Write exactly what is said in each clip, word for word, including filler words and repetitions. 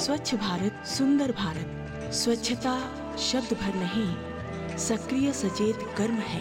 स्वच्छ भारत सुंदर भारत। स्वच्छता शब्द भर नहीं, सक्रिय सचेत कर्म है।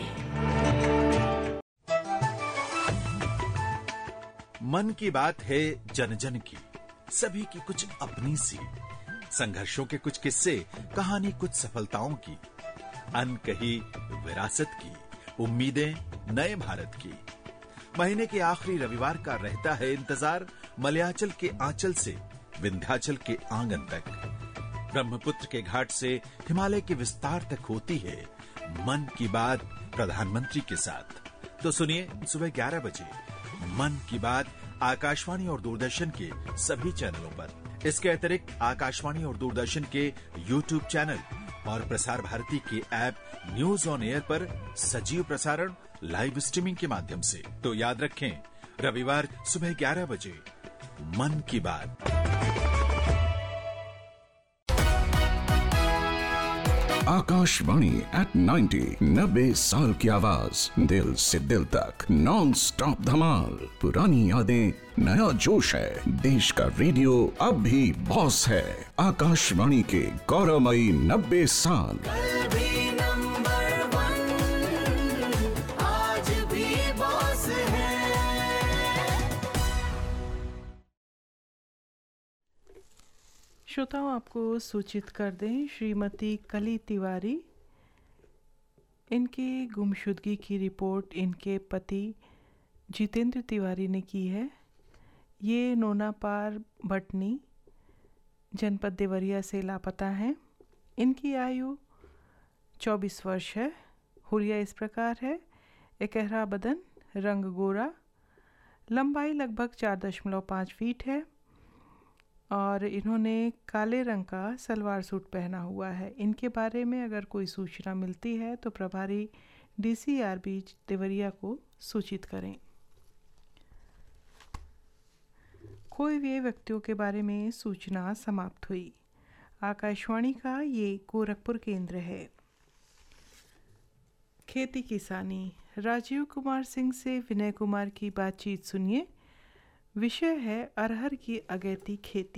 मन की बात है जन जन की, सभी की कुछ अपनी सी, संघर्षों के कुछ किस्से, कहानी कुछ सफलताओं की, अनकही विरासत की, उम्मीदें नए भारत की। महीने के आखिरी रविवार का रहता है इंतजार मलयाचल के आंचल से विंध्याचल के आंगन तक, ब्रह्मपुत्र के घाट से हिमालय के विस्तार तक होती है मन की बात प्रधानमंत्री के साथ। तो सुनिए सुबह ग्यारह बजे मन की बात आकाशवाणी और दूरदर्शन के सभी चैनलों पर। इसके अतिरिक्त आकाशवाणी और दूरदर्शन के यूट्यूब चैनल और प्रसार भारती के ऐप न्यूज ऑन एयर पर सजीव प्रसारण लाइव स्ट्रीमिंग के माध्यम से। तो याद रखें, रविवार सुबह ग्यारह बजे मन की बात। आकाशवाणी एट नाइन्टी, नब्बे साल की आवाज, दिल से दिल तक, नॉन स्टॉप धमाल, पुरानी यादें, नया जोश है, देश का रेडियो अब भी बॉस है। आकाशवाणी के गौरवमयी नब्बे साल। श्रोताओं, आपको सूचित कर दें, श्रीमती कली तिवारी, इनकी गुमशुदगी की रिपोर्ट इनके पति जितेंद्र तिवारी ने की है। ये नोनापार भटनी जनपद देवरिया से लापता हैं। इनकी आयु चौबीस वर्ष है। हुलिया इस प्रकार है: एकहरा बदन, रंग गोरा, लंबाई लगभग चार दशमलव पाँच फीट है और इन्होंने काले रंग का सलवार सूट पहना हुआ है। इनके बारे में अगर कोई सूचना मिलती है तो प्रभारी डीसीआरबी देवरिया को सूचित करें। खोए हुए व्यक्तियों के बारे में सूचना समाप्त हुई। आकाशवाणी का ये गोरखपुर केंद्र है। खेती किसानी, राजीव कुमार सिंह से विनय कुमार की बातचीत सुनिए। विषय है अरहर की अगैती खेती।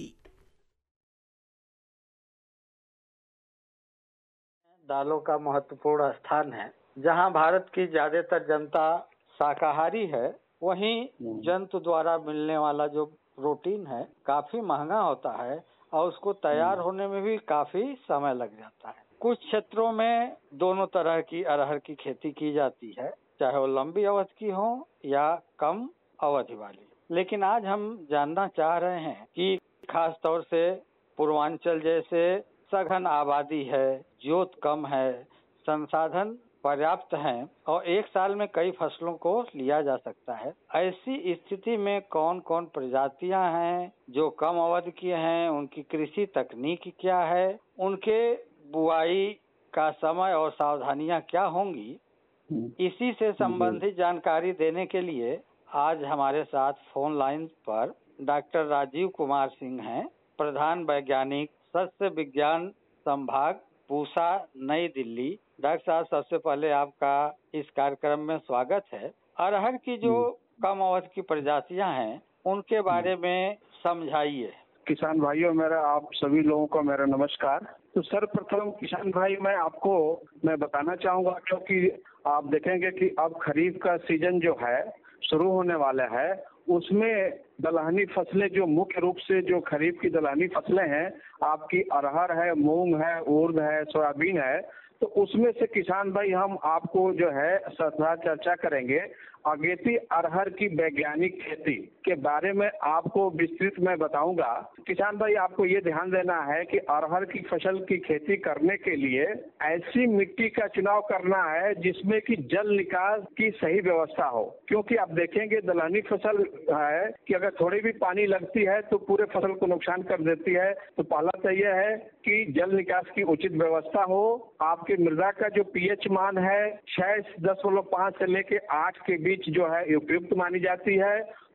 दालों का महत्वपूर्ण स्थान है। जहां भारत की ज्यादातर जनता शाकाहारी है, वहीं जंतु द्वारा मिलने वाला जो प्रोटीन है काफी महंगा होता है और उसको तैयार होने में भी काफी समय लग जाता है। कुछ क्षेत्रों में दोनों तरह की अरहर की खेती की जाती है, चाहे वो लंबी अवधि की हो या कम अवधि वाली। लेकिन आज हम जानना चाह रहे हैं कि खास तौर से पूर्वांचल जैसे सघन आबादी है, जोत कम है, संसाधन पर्याप्त हैं और एक साल में कई फसलों को लिया जा सकता है। ऐसी स्थिति में कौन कौन प्रजातियां हैं जो कम अवधि की हैं, उनकी कृषि तकनीक क्या है, उनके बुआई का समय और सावधानियां क्या होंगी, इसी से संबंधित जानकारी देने के लिए आज हमारे साथ फोन लाइन पर डॉक्टर राजीव कुमार सिंह हैं, प्रधान वैज्ञानिक सस्य विज्ञान संभाग, पूसा, नई दिल्ली। डॉक्टर साहब, सबसे पहले आपका इस कार्यक्रम में स्वागत है। अरहर की जो कम अवधि की प्रजातियां हैं उनके बारे में समझाइए। किसान भाइयों, मेरा आप सभी लोगों को मेरा नमस्कार। तो सर्वप्रथम किसान भाई, मैं आपको मैं बताना चाहूंगा, क्योंकि आप देखेंगे कि अब खरीफ का सीजन जो है शुरू होने वाला है, उसमें दलहनी फसलें जो मुख्य रूप से जो खरीफ की दलहनी फसलें हैं, आपकी अरहर है, मूंग है, उर्द है, सोयाबीन है। तो उसमें से किसान भाई हम आपको जो है सदा चर्चा करेंगे अगेती अरहर की वैज्ञानिक खेती के बारे में आपको विस्तृत मैं बताऊंगा। किसान भाई, आपको ये ध्यान देना है कि अरहर की फसल की खेती करने के लिए ऐसी मिट्टी का चुनाव करना है जिसमें कि जल निकास की सही व्यवस्था हो, क्योंकि आप देखेंगे दलहनी फसल है कि अगर थोड़ी भी पानी लगती है तो पूरे फसल को नुकसान कर देती है। तो पहला तो यह है कि जल निकास की उचित व्यवस्था हो। आपके मृदा का जो पीएच मान है छह दशमलव पाँच से लेके आठ के बीच जो है उपयुक्त मानी जाती है।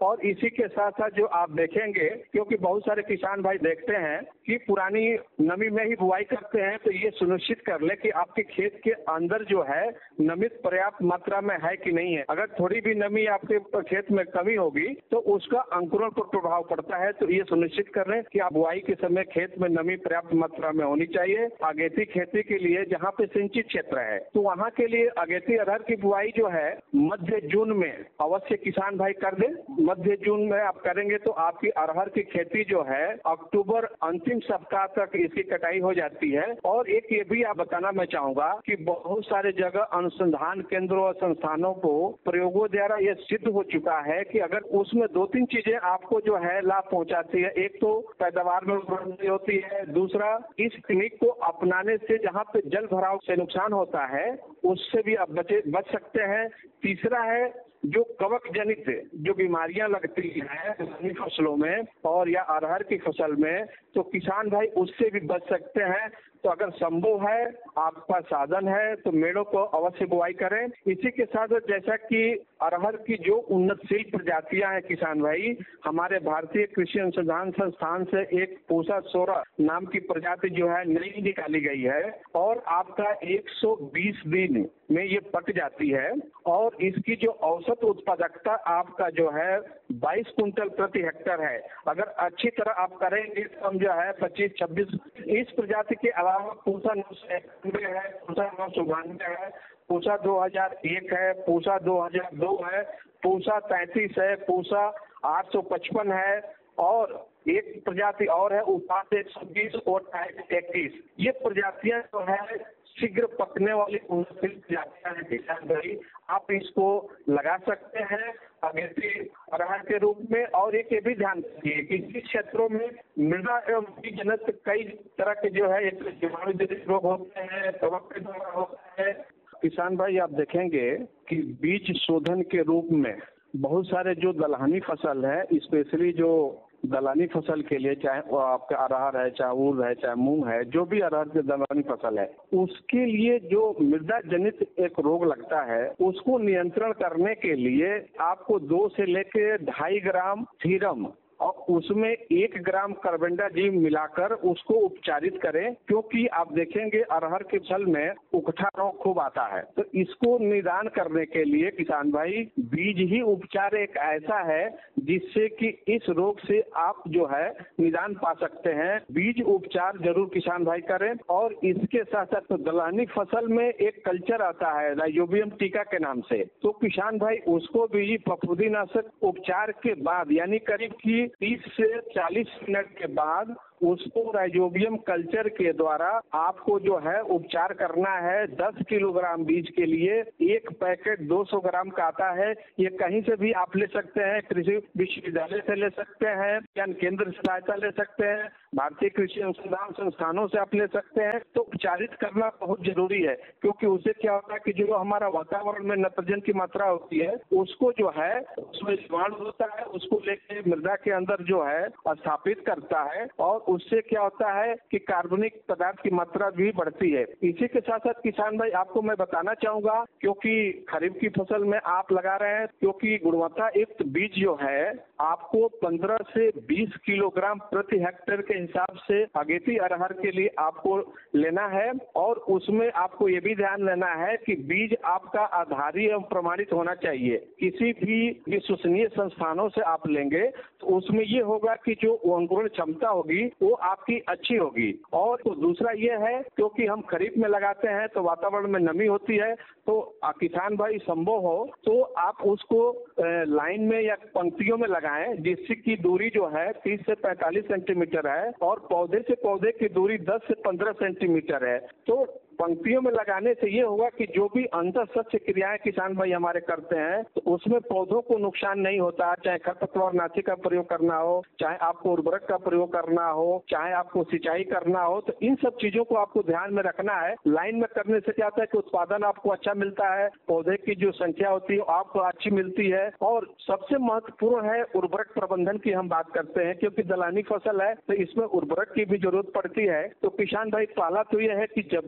और इसी के साथ साथ जो आप देखेंगे, क्योंकि बहुत सारे किसान भाई देखते हैं कि पुरानी नमी में ही बुआई करते हैं, तो ये सुनिश्चित कर ले कि आपके खेत के अंदर जो है नमी पर्याप्त मात्रा में है कि नहीं है। अगर थोड़ी भी नमी आपके खेत में कमी होगी तो उसका अंकुरण पर प्रभाव पड़ता है। तो ये सुनिश्चित कर लें कि आप बुआई के समय खेत में नमी पर्याप्त मात्रा में होनी चाहिए। अगेती खेती के लिए जहाँ पे सिंचित क्षेत्र है तो वहाँ के लिए अगेती अरहर की बुआई जो है मध्य जून में अवश्य किसान भाई कर दे। मध्य जून में आप करेंगे तो आपकी अरहर की खेती जो है अक्टूबर अंतिम सप्ताह तक इसकी कटाई हो जाती है। और एक ये भी आप बताना मैं चाहूंगा कि बहुत सारे जगह अनुसंधान केंद्रों और संस्थानों को प्रयोगों द्वारा ये सिद्ध हो चुका है कि अगर उसमें दो तीन चीजें आपको जो है लाभ पहुंचाती है। एक तो पैदावार में वृद्धि होती है, दूसरा इस तकनीक को अपनाने से जहाँ पे जल भराव से नुकसान होता है उससे भी आप बचे बच सकते हैं। तीसरा है जो कवक जनित जो बीमारियां लगती हैं फसलों में और या अरहर की फसल में, तो किसान भाई उससे भी बच सकते हैं। तो अगर संभव है, आपका साधन है, तो मेड़ों को अवश्य बुआई करें। इसी के साथ जैसा कि अरहर की जो उन्नतशील प्रजातियां हैं किसान भाई, हमारे भारतीय कृषि अनुसंधान संस्थान से एक पूसा सोलह नाम की प्रजाति जो है नई निकाली गई है और आपका एक सौ बीस दिन में ये पक जाती है और इसकी जो औसत उत्पादकता आपका जो है बाईस कुंटल प्रति हेक्टेयर है। अगर अच्छी तरह आप करेंगे तो हम जो है पच्चीस छब्बीस इस प्रजाति के अलावा पूसा नौ सौ इक्यानवे है, पूसा नौ सौ बानवे है, पूसा दो हजार एक है, पूसा दो हजार दो है, पूसा तैंतीस है, पूसा आठ सौ पचपन है और एक प्रजाति और है उपास एक सौ बीस और इक्कीस। ये प्रजातियां जो है शीघ्र पकने वाली उन्नतशील प्रजातियां हैं किसान भाई, आप इसको लगा सकते हैं अगेती अरहर के रूप में। और एक ये भी ध्यान रखिए कि जिस क्षेत्रों में मृदा एवं बीज जनित कई तरह के जो है एक जीवाणु जनित रोग होते हैं, कवक के द्वारा होता है। किसान भाई आप देखेंगे कि बीज शोधन के रूप में बहुत सारे जो दलहनी फसल है, स्पेशली जो दलहनी फसल के लिए, चाहे वो आपका अरहर है, चाहे उर्द है, चाहे मूंग है, जो भी अरहर की दलहनी फसल है, उसके लिए जो मृदा जनित एक रोग लगता है उसको नियंत्रण करने के लिए आपको दो से लेकर ढाई ग्राम सीरम और उसमें एक ग्राम कार्बेंडाजिम मिलाकर उसको उपचारित करें। क्योंकि आप देखेंगे अरहर के फसल में उकठा रोग खूब आता है, तो इसको निदान करने के लिए किसान भाई बीज ही उपचार एक ऐसा है जिससे कि इस रोग से आप जो है निदान पा सकते हैं। बीज उपचार जरूर किसान भाई करें। और इसके साथ साथ तो दलहनी फसल में एक कल्चर आता है राइजोबियम टीका के नाम से, तो किसान भाई उसको भी फफूंदीनाशक उपचार के बाद यानी करीब की तीस से चालीस मिनट के बाद उसको राइजोबियम कल्चर के द्वारा आपको जो है उपचार करना है। दस किलोग्राम बीज के लिए एक पैकेट दो सौ ग्राम का आता है। ये कहीं से भी आप ले सकते हैं, कृषि विश्वविद्यालय से ले सकते हैं, ज्ञान केंद्र से सहायता ले सकते हैं, भारतीय कृषि अनुसंधान संस्थानों से आप ले सकते हैं। तो उपचारित करना बहुत जरूरी है, क्योंकि उससे क्या होता है कि जो हमारा वातावरण में नाइट्रोजन की मात्रा होती है उसको जो है उसमें जीवाणु होता है, उसको लेके मृदा के अंदर जो है स्थापित करता है और उससे क्या होता है कि कार्बनिक पदार्थ की मात्रा भी बढ़ती है। इसी के साथ साथ किसान भाई आपको मैं बताना चाहूंगा, क्योंकि खरीफ की फसल में आप लगा रहे हैं, क्योंकि गुणवत्ता युक्त बीज जो है आपको पंद्रह से बीस किलोग्राम प्रति हेक्टेयर के हिसाब से अगेती अरहर के लिए आपको लेना है। और उसमें आपको ये भी ध्यान लेना है कि बीज आपका आधारी एवं प्रमाणित होना चाहिए। किसी भी विश्वसनीय संस्थानों से आप लेंगे तो उसमें ये होगा कि जो अंकुरण क्षमता होगी वो आपकी अच्छी होगी। और तो दूसरा ये है, क्योंकि हम खरीफ में लगाते हैं तो वातावरण में नमी होती है, तो किसान भाई संभव हो तो आप उसको लाइन में या पंक्तियों में लगाएं, जिससे की दूरी जो है तीस से पैंतालीस सेंटीमीटर है और पौधे से पौधे की दूरी दस से पंद्रह सेंटीमीटर है। तो पंक्तियों में लगाने से ये होगा कि जो भी अंतःसस्य क्रियाएं किसान भाई हमारे करते हैं तो उसमें पौधों को नुकसान नहीं होता। चाहे खरपतवार नाशी का प्रयोग करना हो, चाहे आपको उर्वरक का प्रयोग करना हो, चाहे आपको सिंचाई करना हो, तो इन सब चीजों को आपको ध्यान में रखना है। लाइन में करने से क्या होता है कि उत्पादन आपको अच्छा मिलता है, पौधे की जो संख्या होती है आपको अच्छी मिलती है। और सबसे महत्वपूर्ण है उर्वरक प्रबंधन की हम बात करते हैं, क्योंकि दलहनी फसल है तो इसमें उर्वरक की भी जरूरत पड़ती है। तो किसान भाई पहला तो यह है कि जब भी आप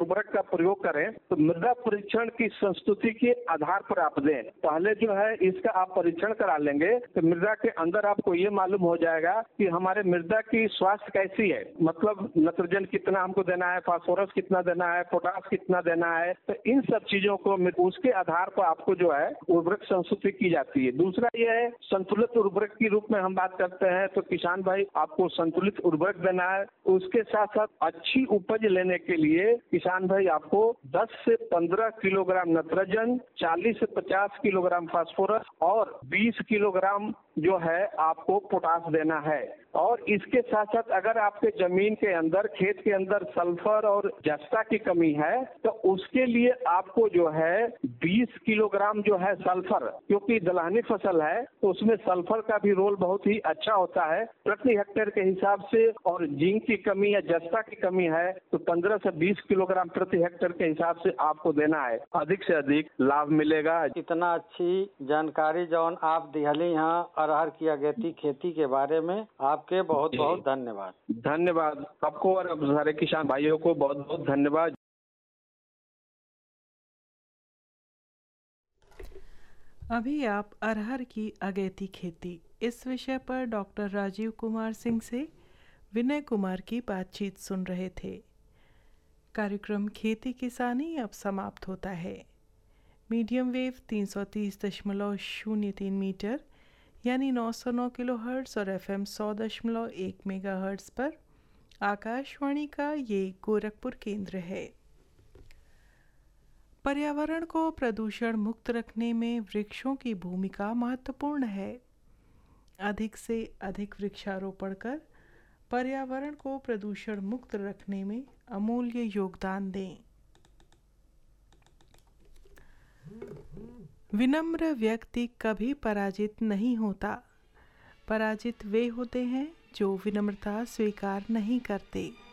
उर्वरक का प्रयोग करें तो मृदा परीक्षण की संस्तुति के आधार पर आप दें। पहले जो है इसका आप परीक्षण करा लेंगे तो मृदा के अंदर आपको ये मालूम हो जाएगा कि हमारे मृदा की स्वास्थ्य कैसी है, मतलब नाइट्रोजन कितना हमको देना है, फास्फोरस कितना देना है, पोटास कितना देना है। तो इन सब चीजों को उसके आधार पर आपको जो है उर्वरक संस्तुति की जाती है। दूसरा ये है संतुलित उर्वरक के रूप में हम बात करते हैं तो किसान भाई आपको संतुलित उर्वरक देना है। उसके साथ साथ अच्छी उपज लेने के लिए किसान भाई आपको दस से पंद्रह किलोग्राम नाइट्रोजन, चालीस से पचास किलोग्राम फास्फोरस और बीस किलोग्राम जो है आपको पोटास देना है। और इसके साथ साथ अगर आपके जमीन के अंदर, खेत के अंदर सल्फर और जस्ता की कमी है तो उसके लिए आपको जो है बीस किलोग्राम जो है सल्फर, क्योंकि दलहनी फसल है तो उसमें सल्फर का भी रोल बहुत ही अच्छा होता है प्रति हेक्टेयर के हिसाब से। और जिंक की कमी या जस्ता की कमी है तो पंद्रह से बीस किलोग्राम प्रति हेक्टेयर के हिसाब से आपको देना है। अधिक से अधिक लाभ मिलेगा। इतना अच्छी जानकारी जौन आप दिहली यहाँ अरहर की अगेती खेती के बारे में, आपके बहुत बहुत धन्यवाद। धन्यवाद आपको और सारे किसान भाइयों को बहुत बहुत धन्यवाद। अभी आप अरहर की अगेती खेती इस विषय पर डॉक्टर राजीव कुमार सिंह से विनय कुमार की बातचीत सुन रहे थे। कार्यक्रम खेती किसानी अब समाप्त होता है। मीडियम वेव तीन सौ तीस दशमलव शून्य तीन मीटर यानी नौ सौ नौ किलो हर्ट्ज़ और एफ एम सौ दशमलव एक मेगा हर्ट्ज़ पर आकाशवाणी का ये गोरखपुर केंद्र है। पर्यावरण को प्रदूषण मुक्त रखने में वृक्षों की भूमिका महत्वपूर्ण है। अधिक से अधिक वृक्षारोपण कर पर्यावरण को प्रदूषण मुक्त रखने में अमूल्य योगदान दें। विनम्र व्यक्ति कभी पराजित नहीं होता। पराजित वे होते हैं जो विनम्रता स्वीकार नहीं करते।